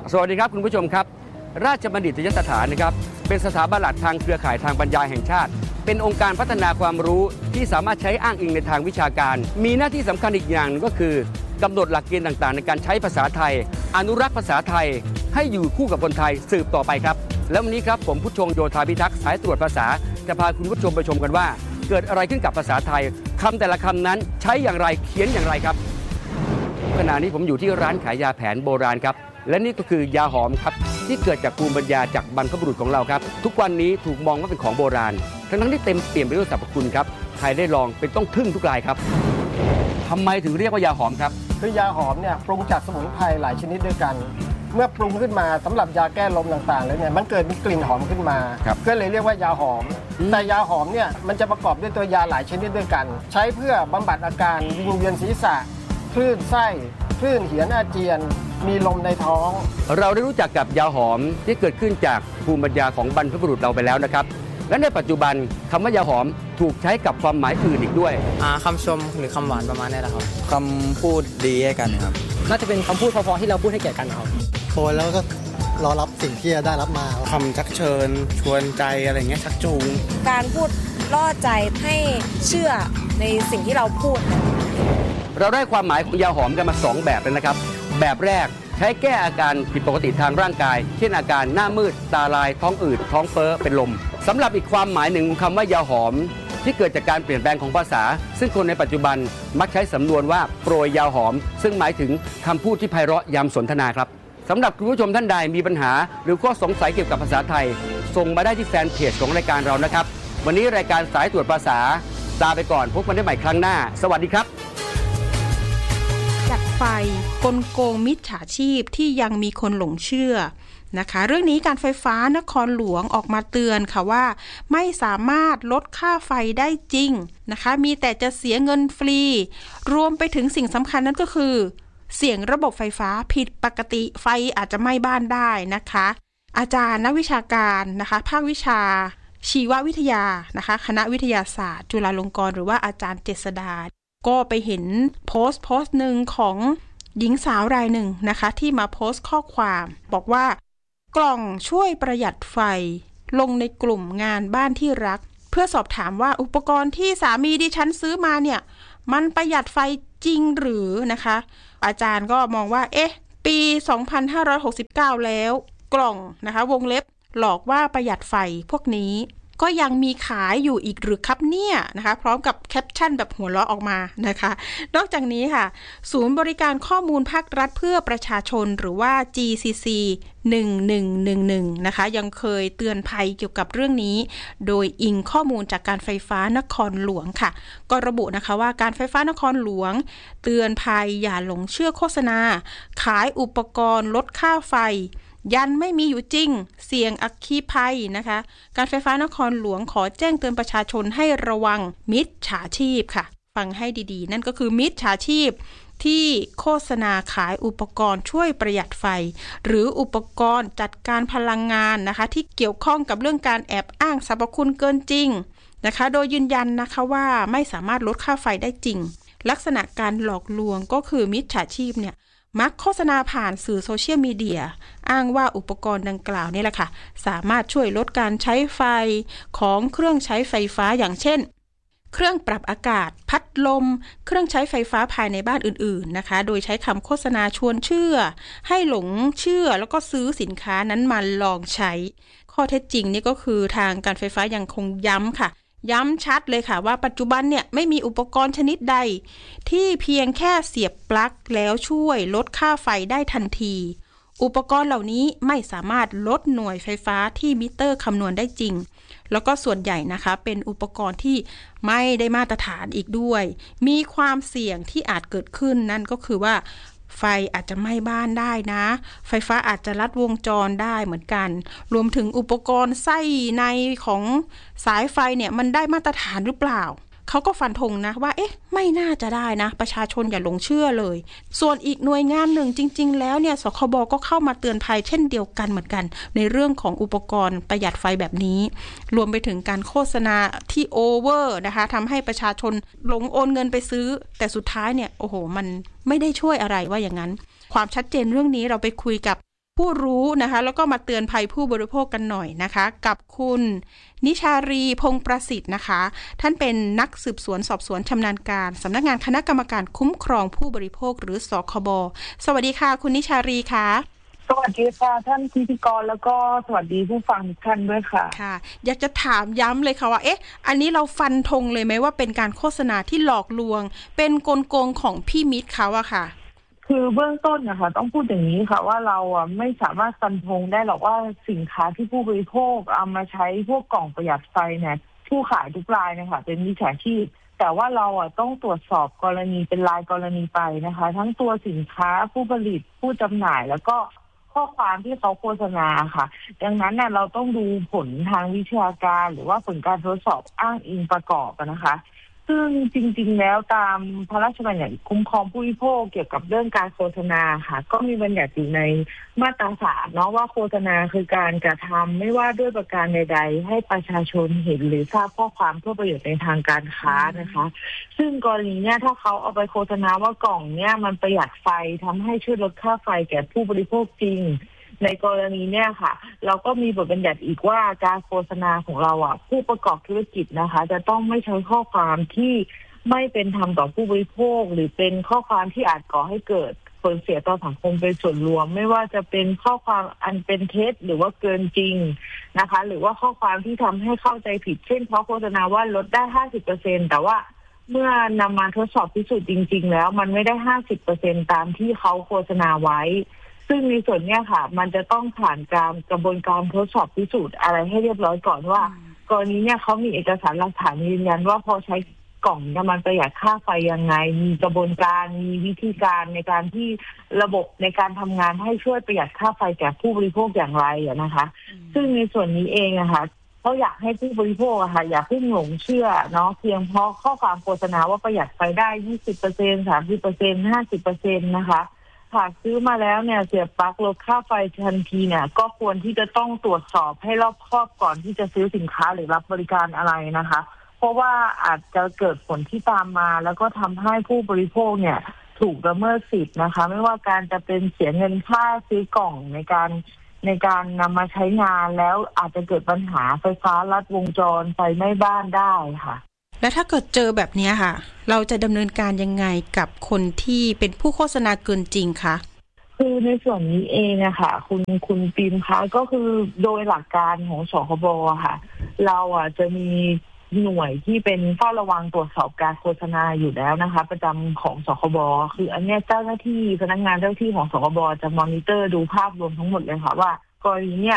สวัสดีครับคุณผู้ชมครับราชบัณฑิตยสถานนะครับเป็นสถาบันหลักทางเครือข่ายทางปัญญาแห่งชาติเป็นองค์การพัฒนาความรู้ที่สามารถใช้อ้างอิงในทางวิชาการมีหน้าที่สำคัญอีกอย่างนึงก็คือกำหนดหลักเกณฑ์ต่างๆในการใช้ภาษาไทยอนุรักษ์ภาษาไทยให้อยู่คู่กับคนไทยสืบต่อไปครับแล้ววันนี้ครับผมผู้ชงโยธาพิทักษ์สายตรวจภาษาจะพาคุณผู้ชมไปชมกันว่าเกิดอะไรขึ้นกับภาษาไทยคำแต่ละคำนั้นใช้อย่างไรเขียนอย่างไรครับขณะนี้ผมอยู่ที่ร้านขายยาแผนโบราณครับและนี่ก็คือยาหอมครับที่เกิดจากภูมิปัญญาจากบรรพบุรุษของเราครับทุกวันนี้ถูกมองว่าเป็นของโบราณทั้งที่เต็มเปี่ยมไปด้วยสรรพคุณครับใครได้ลองเป็นต้องทึ่งทุกรายครับทำไมถึงเรียกว่ายาหอมครับคือยาหอมเนี่ยปรุงจากสมุนไพรหลายชนิดด้วยกันเมื่อปรุงขึ้นมาสำหรับยาแก้ลมต่างๆแล้วเนี่ยมันเกิดมีกลิ่นหอมขึ้นมาก็เลยเรียกว่ายาหอมแต่ยาหอมเนี่ยมันจะประกอบด้วยตัวยาหลายชนิดด้วยกันใช้เพื่อบำบัดอาการวิงเวียนศีรษะคลื่นไส้คลื่นเหียนอาเจียนมีลมในท้องเราได้รู้จักกับยาหอมที่เกิดขึ้นจากภูมิปัญญาของบรรพบุรุษเราไปแล้วนะครับและในปัจจุบันคำว่ายาหอมถูกใช้กับความหมายอื่นอีกด้วยคำชมหรือคำหวานประมาณนี้แหละครับคำพูดดีให้กันครับน่าจะเป็นคำพูดเพราะๆที่เราพูดให้แก่กันครับโอยแล้วก็รอรับสิ่งที่ได้รับมาคำชักเชิญชวนใจอะไรเงี้ยชักจูงการพูดล่อใจให้เชื่อในสิ่งที่เราพูดเราได้ความหมายของยาหอมกันมา2แบบเลยนะครับแบบแรกใช้แก้อาการผิดปกติทางร่างกายเช่นอาการหน้ามืดตาลายท้องอืดท้องเฟ้อเป็นลมสำหรับอีกความหมายหนึ่งคำว่ายาหอมที่เกิดจากการเปลี่ยนแปลงของภาษาซึ่งคนในปัจจุบันมักใช้สำนวนว่าโปรยยาหอมซึ่งหมายถึงคำพูดที่ไพเราะยามสนทนาครับสำหรับคุณผู้ชมท่านใดมีปัญหาหรือข้อสงสัยเกี่ยวกับภาษาไทยส่งมาได้ที่แฟนเพจของรายการเรานะครับวันนี้รายการสายตรวจภาษาลาไปก่อนพบกันได้ใหม่ครั้งหน้าสวัสดีครับจัดไฟกลโกงมิจฉาชีพที่ยังมีคนหลงเชื่อนะคะเรื่องนี้การไฟฟ้านครหลวงออกมาเตือนค่ะว่าไม่สามารถลดค่าไฟได้จริงนะคะมีแต่จะเสียเงินฟรีรวมไปถึงสิ่งสำคัญนั้นก็คือเสี่ยงระบบไฟฟ้าผิดปกติไฟอาจจะไหม้บ้านได้นะคะอาจารย์นักวิชาการนะคะภาควิชาชีววิทยานะคะคณะวิทยาศาสตร์จุฬาลงกรณ์หรือว่าอาจารย์เจษฎาก็ไปเห็นโพสต์หนึ่งของหญิงสาวรายหนึ่งนะคะที่มาโพสต์ข้อความบอกว่ากล่องช่วยประหยัดไฟลงในกลุ่มงานบ้านที่รักเพื่อสอบถามว่าอุปกรณ์ที่สามีดิฉันซื้อมาเนี่ยมันประหยัดไฟจริงหรือนะคะอาจารย์ก็มองว่าปี2569แล้วกล่องนะคะวงเล็บหลอกว่าประหยัดไฟพวกนี้ก็ยังมีขายอยู่อีกหรือครับเนี่ยนะคะพร้อมกับแคปชั่นแบบหัวเราะออกมานะคะนอกจากนี้ค่ะศูนย์บริการข้อมูลภาครัฐเพื่อประชาชนหรือว่า GCC 1111นะคะยังเคยเตือนภัยเกี่ยวกับเรื่องนี้โดยอิงข้อมูลจากการไฟฟ้านครหลวงค่ะก็ระบุนะคะว่าการไฟฟ้านครหลวงเตือนภัยอย่าหลงเชื่อโฆษณาขายอุปกรณ์ลดค่าไฟยันไม่มีอยู่จริงเสี่ยงอัคคีภัยนะคะการไฟฟ้านครหลวงขอแจ้งเตือนประชาชนให้ระวังมิจฉาชีพค่ะฟังให้ดีๆนั่นก็คือมิจฉาชีพที่โฆษณาขายอุปกรณ์ช่วยประหยัดไฟหรืออุปกรณ์จัดการพลังงานนะคะที่เกี่ยวข้องกับเรื่องการแอบอ้างสรรพคุณเกินจริงนะคะโดยยืนยันนะคะว่าไม่สามารถลดค่าไฟได้จริงลักษณะการหลอกลวงก็คือมิจฉาชีพเนี่ยมักโฆษณาผ่านสื่อโซเชียลมีเดียอ้างว่าอุปกรณ์ดังกล่าวนี่แหละค่ะสามารถช่วยลดการใช้ไฟของเครื่องใช้ไฟฟ้าอย่างเช่นเครื่องปรับอากาศพัดลมเครื่องใช้ไฟฟ้าภายในบ้านอื่นๆนะคะโดยใช้คำโฆษณาชวนเชื่อให้หลงเชื่อแล้วก็ซื้อสินค้านั้นมาลองใช้ข้อเท็จจริงนี่ก็คือทางการไฟฟ้ายังคงย้ำค่ะย้ำชัดเลยค่ะว่าปัจจุบันเนี่ยไม่มีอุปกรณ์ชนิดใดที่เพียงแค่เสียบปลั๊กแล้วช่วยลดค่าไฟได้ทันทีอุปกรณ์เหล่านี้ไม่สามารถลดหน่วยไฟฟ้าที่มิเตอร์คำนวณได้จริงแล้วก็ส่วนใหญ่นะคะเป็นอุปกรณ์ที่ไม่ได้มาตรฐานอีกด้วยมีความเสี่ยงที่อาจเกิดขึ้นนั่นก็คือว่าไฟอาจจะไหม้บ้านได้นะไฟฟ้าอาจจะลัดวงจรได้เหมือนกันรวมถึงอุปกรณ์ไส้ในของสายไฟเนี่ยมันได้มาตรฐานหรือเปล่าเขาก็ฟันธงนะว่าไม่น่าจะได้นะประชาชนอย่าหลงเชื่อเลยส่วนอีกหน่วยงานหนึ่งจริงๆแล้วเนี่ยสคบก็เข้ามาเตือนภัยเช่นเดียวกันเหมือนกันในเรื่องของอุปกรณ์ประหยัดไฟแบบนี้รวมไปถึงการโฆษณาที่โอเวอร์นะคะทำให้ประชาชนหลงโอนเงินไปซื้อแต่สุดท้ายเนี่ยโอ้โหมันไม่ได้ช่วยอะไรว่าอย่างนั้นความชัดเจนเรื่องนี้เราไปคุยกับผู้รู้นะคะแล้วก็มาเตือนภัยผู้บริโภคกันหน่อยนะคะกับคุณนิชารีพงษ์ประสิทธิ์นะคะท่านเป็นนักสืบสวนสอบสวนชำนาญการสำนักงานคณะกรรมการคุ้มครองผู้บริโภคหรือสคบ.สวัสดีค่ะคุณนิชารีค่ะสวัสดีค่ะท่านพิธีกรแล้วก็สวัสดีผู้ฟังทุกท่านด้วยค่ะค่ะอยากจะถามย้ำเลยค่ะว่าอันนี้เราฟันธงเลยไหมว่าเป็นการโฆษณาที่หลอกลวงเป็นกลโกงของพี่มิตรเขาอะค่ะคือเบื้องต้นนะคะต้องพูดอย่างนี้ค่ะว่าเราไม่สามารถฟันธงได้หรอกว่าสินค้าที่ผู้บริโภคเอามาใช้พวกกล่องประหยัดไฟเนี่ยผู้ขายทุกรายนะคะเป็นมิจฉาชีพแต่ว่าเราต้องตรวจสอบกรณีเป็นรายกรณีไปนะคะทั้งตัวสินค้าผู้ผลิตผู้จำหน่ายแล้วก็ข้อความที่เขาโฆษณาค่ะดังนั้นเราต้องดูผลทางวิชาการหรือว่าผลการทดสอบอ้างอิงประกอบนะคะซึ่งจริงๆแล้วตามพระราชบัญญัติคุ้มครองผู้บริโภคเกี่ยวกับเรื่องการโฆษณาค่ะก็มีบัญญัติอยู่ในมาตรา 3เนาะว่าโฆษณาคือการกระทำไม่ว่าด้วยประการใดๆให้ประชาชนเห็นหรือทราบข้อความเพื่อประโยชน์ในทางการค้านะคะซึ่งกรณีเนี้ยถ้าเขาเอาไปโฆษณาว่ากล่องเนี้ยมันประหยัดไฟทำให้ช่วยลดค่าไฟแก่ผู้บริโภคจริงในกรณีเนี่ยค่ะเราก็มีบทบัญญัติอีกว่าการโฆษณาของเราผู้ประกอบธุรกิจนะคะจะต้องไม่ใช้ข้อความที่ไม่เป็นธรรมต่อผู้บริโภคหรือเป็นข้อความที่อาจก่อให้เกิดผลเสียต่อสังคมเป็นส่วนรวมไม่ว่าจะเป็นข้อความอันเป็นเท็จหรือว่าเกินจริงนะคะหรือว่าข้อความที่ทำให้เข้าใจผิดเช่นเขาโฆษณาว่าลดได้ 50% แต่ว่าเมื่อนำมาทดสอบพิสูจน์จริงๆแล้วมันไม่ได้ 50% ตามที่เขาโฆษณาไว้ซึ่งในส่วนนี้ค่ะมันจะต้องผ่านการกระบวนการทดสอบพิสูจน์อะไรให้เรียบร้อยก่อนว่ากรณีเนี่ยเขามีเอกสารหลักฐานยืนยันว่าพอใช้กล่องน้ำมันประหยัดค่าไฟยังไงมีกระบวนการมีวิธีการในการที่ระบบในการทำงานให้ช่วยประหยัดค่าไฟแก่ผู้บริโภคอย่างไรนะคะซึ่งในส่วนนี้เองนะคะเขาอยากให้ผู้บริโภคค่ะอย่าเพิ่งหลงเชื่อเนาะเพียงเพราะข้อความโฆษณาว่าประหยัดไฟได้ 20% 30% 50% นะคะหากซื้อมาแล้วเนี่ยเสียบปลั๊กลดค่าไฟทันทีเนี่ยก็ควรที่จะต้องตรวจสอบให้รอบคอบก่อนที่จะซื้อสินค้าหรือรับบริการอะไรนะคะเพราะว่าอาจจะเกิดผลที่ตามมาแล้วก็ทำให้ผู้บริโภคเนี่ยถูกละเมิดสิทธิ์นะคะไม่ว่าการจะเป็นเสียเงินค่าซื้อกล่องในการนำมาใช้งานแล้วอาจจะเกิดปัญหาไฟฟ้าลัดวงจรไฟไหม้บ้านได้ค่ะและถ้าเกิดเจอแบบนี้ค่ะเราจะดำเนินการยังไงกับคนที่เป็นผู้โฆษณาเกินจริงคะคือในส่วนนี้เองค่ะคุณปิมคะก็คือโดยหลักการของสคบค่ะเราจะมีหน่วยที่เป็นเฝ้าระวังตรวจสอบการโฆษณาอยู่แล้วนะคะประจำของสคบคืออันนี้เจ้าหน้าที่พนักงานเจ้าที่ของสคบจะมอนิเตอร์ดูภาพรวมทั้งหมดเลยค่ะว่ากรณีเนี่ย